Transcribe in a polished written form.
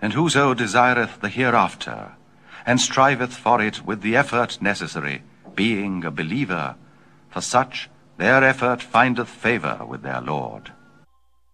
And whoso desireth the hereafter, and striveth for it with the effort necessary, being a believer, for such their effort findeth favor with their Lord.